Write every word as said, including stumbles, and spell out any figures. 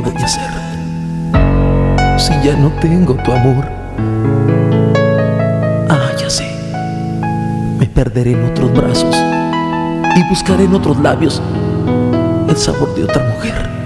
voy a hacer si ya no tengo tu amor? Ah, ya sé. Me perderé en otros brazos y buscaré en otros labios el sabor de otra mujer.